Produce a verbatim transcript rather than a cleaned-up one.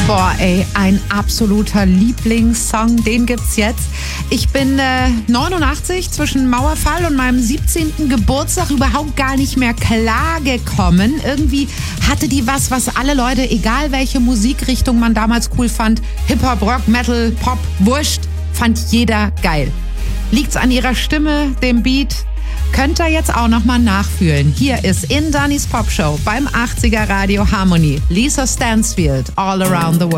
Boah, ey, ein absoluter Lieblingssong, den gibt's jetzt. Ich bin äh, neunundachtzig, zwischen Mauerfall und meinem siebzehnten Geburtstag überhaupt gar nicht mehr klargekommen. Irgendwie hatte die was, was alle Leute, egal welche Musikrichtung man damals cool fand, Hip-Hop, Rock, Metal, Pop, wurscht, fand jeder geil. Liegt's an ihrer Stimme, dem Beat? Könnt ihr jetzt auch nochmal nachfühlen. Hier ist in Dannys Pop Show beim achtziger Radio Harmony Lisa Stansfield, All Around the World.